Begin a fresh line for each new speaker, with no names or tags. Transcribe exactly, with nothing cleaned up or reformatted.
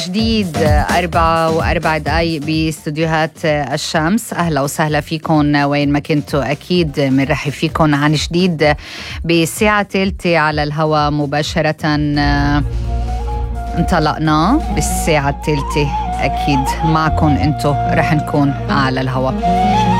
جديد أربعة وأربع دقايق باستوديوهات الشمس. أهلا وسهلا فيكم وين ما كنتوا. أكيد منرحب فيكم عن جديد بساعة ثالثة على الهواء مباشرة. انطلقنا بالساعة الثالثة أكيد معكم أنتوا رح نكون على الهواء.